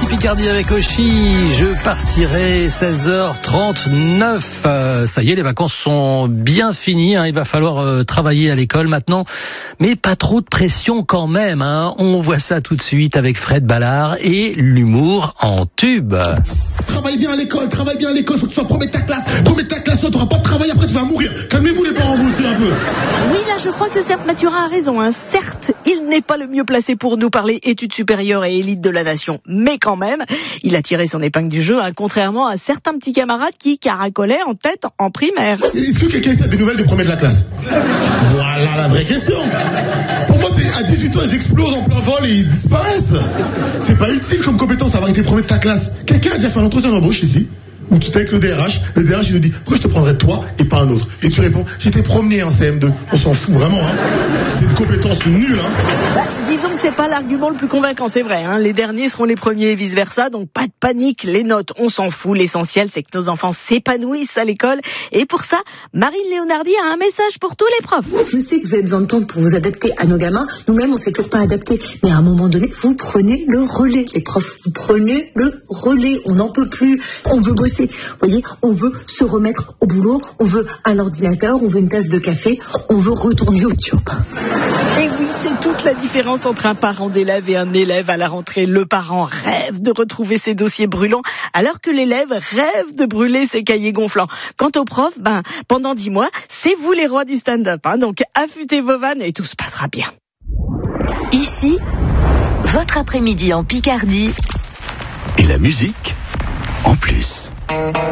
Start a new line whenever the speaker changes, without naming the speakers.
Picardie avec Oshi. Je partirai 16h39. Ça y est, les vacances sont bien finies. Il va falloir travailler à l'école maintenant. Mais pas trop de pression quand même. On voit ça tout de suite avec Fred Ballard et l'humour en tube.
Travaille bien à l'école, faut que tu sois premier de ta classe. Premier de ta classe, toi, t'auras pas de travail, après tu vas mourir. Calmez-vous les parents, vous aussi un peu.
Oui, là, je crois que certes, Mathurin a raison. Certes, il n'est pas le mieux placé pour nous parler études supérieures et élite de la nation. Mais quand même, il a tiré son épingle du jeu, contrairement à certains petits camarades qui caracolaient en tête en primaire.
Est-ce que quelqu'un a des nouvelles des premiers de la classe? Voilà la vraie question. Pour moi, à 18 ans, ils explosent en plein vol et ils disparaissent. C'est pas utile comme compétence avoir été premier de ta classe. Quelqu'un a déjà fait un entretien d'embauche ici où tu t'es avec le DRH il nous dit pourquoi je te prendrais toi et pas un autre, et tu réponds j'étais premier en CM2. On s'en fout vraiment, c'est une compétence nulle.
Disons que c'est pas l'argument le plus convaincant, c'est vrai, les derniers seront les premiers et vice versa, donc pas de panique, les notes on s'en fout, l'essentiel c'est que nos enfants s'épanouissent à l'école, et pour ça Marine Léonardi a un message pour tous les profs.
Je sais que vous avez besoin de temps pour vous adapter à nos gamins, nous-mêmes on s'est toujours pas adaptés, mais à un moment donné vous prenez le relais, les profs, vous prenez le relais, on n'en peut plus, on veut bosser. Vous voyez, on veut se remettre au boulot, on veut un ordinateur, on veut une tasse de café, on veut retourner au job.
Et oui, c'est toute la différence entre un parent d'élève et un élève à la rentrée. Le parent rêve de retrouver ses dossiers brûlants, alors que l'élève rêve de brûler ses cahiers gonflants. Quant aux profs, pendant 10 mois, c'est vous les rois du stand-up. Donc affûtez vos vannes et tout se passera bien.
Ici, votre après-midi en Picardie.
Et la musique en plus.